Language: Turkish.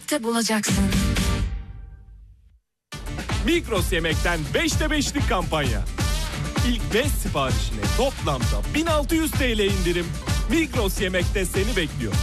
Yemekte bulacaksın. Migros Yemek'ten 5'te 5'lik kampanya. İlk 5 siparişine toplamda 1600 TL indirim. Migros Yemek'te seni bekliyor.